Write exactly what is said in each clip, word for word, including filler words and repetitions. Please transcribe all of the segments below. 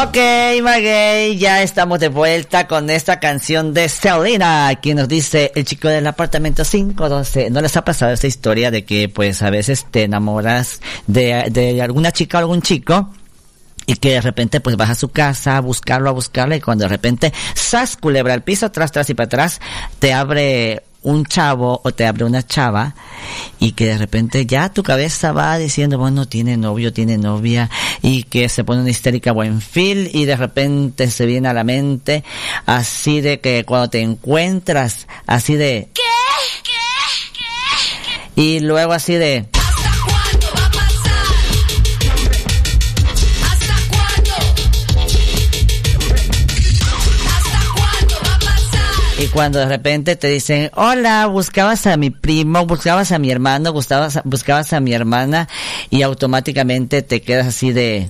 Ok, Maguey, ya estamos de vuelta con esta canción de Selena, quien nos dice el chico del apartamento cinco doce. ¿No les ha pasado esta historia de que pues a veces te enamoras de, de alguna chica o algún chico? Y que de repente pues vas a su casa a buscarlo, a buscarlo, y cuando de repente ¡zas! Culebra al piso, atrás, atrás y para atrás, te abre un chavo o te abre una chava, y que de repente ya tu cabeza va diciendo, bueno, tiene novio, tiene novia, y que se pone una histérica buen feel, y de repente se viene a la mente así de que cuando te encuentras así de ¿qué? ¿Qué? ¿Qué? Y luego así de y cuando de repente te dicen, hola, buscabas a mi primo, buscabas a mi hermano, buscabas, buscabas a mi hermana, y automáticamente te quedas así de...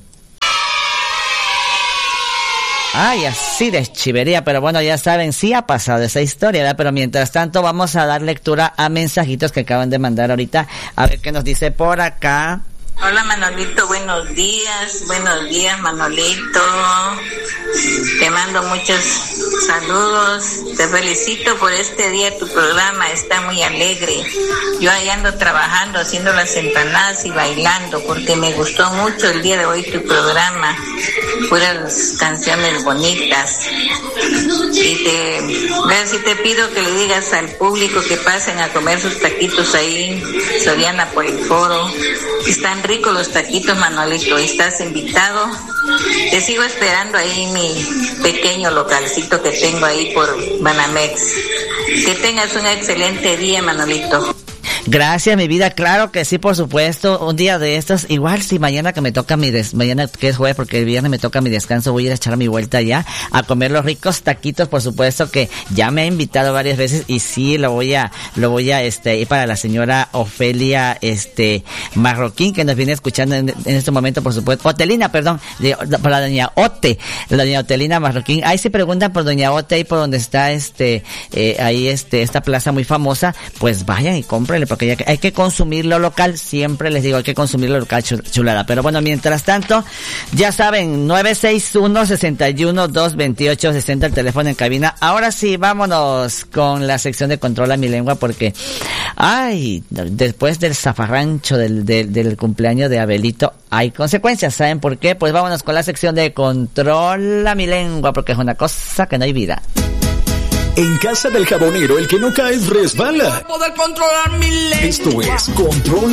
Ay, así de chivería, pero bueno, ya saben, sí ha pasado esa historia, ¿verdad? Pero mientras tanto vamos a dar lectura a mensajitos que acaban de mandar ahorita, a ver qué nos dice por acá. Hola Manolito, buenos días, buenos días Manolito, te mando muchos saludos, te felicito por este día, tu programa está muy alegre, yo ahí ando trabajando, haciendo las empanadas y bailando, porque me gustó mucho el día de hoy tu programa, puras canciones bonitas, y te, si te pido que le digas al público que pasen a comer sus taquitos ahí, Soriana por el Foro, están ricos los taquitos Manolito, estás invitado, te sigo esperando ahí en mi pequeño localcito que tengo ahí por Banamex, que tengas un excelente día Manolito. Gracias, mi vida, claro que sí, por supuesto, un día de estos, igual si mañana que me toca mi des, mañana que es jueves porque el viernes me toca mi descanso, voy a ir a echar mi vuelta ya, a comer los ricos taquitos, por supuesto que ya me ha invitado varias veces, y sí, lo voy a, lo voy a, este, ir para la señora Ofelia, este, Marroquín, que nos viene escuchando en, en este momento, por supuesto, Otelina, perdón, de, para la doña Ote, la doña Otelina Marroquín, ahí se preguntan por doña Ote, ahí por donde está este, eh, ahí este, esta plaza muy famosa, pues vayan y cómprenle, porque ya que hay que consumir lo local, siempre les digo, hay que consumir lo local, chulada. Pero bueno, mientras tanto, ya saben, nueve seis uno, seis uno, dos dos ocho, seis cero el teléfono en cabina. Ahora sí, vámonos con la sección de Controla mi lengua, porque, ay, después del zafarrancho del, del, del cumpleaños de Abelito, hay consecuencias, ¿saben por qué? Pues vámonos con la sección de Controla mi lengua, porque es una cosa que no hay vida. En casa del jabonero, el que no cae resbala. Poder controlar mi lengua. Esto es Control